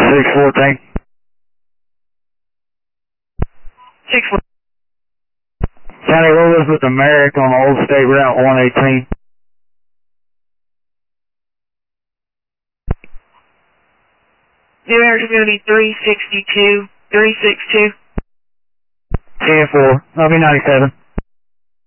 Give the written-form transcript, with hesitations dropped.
614. 614. County, what was with the Merrick on the old state route 118? New Eric's going to be 362, 362. 10-4. I'll be 97.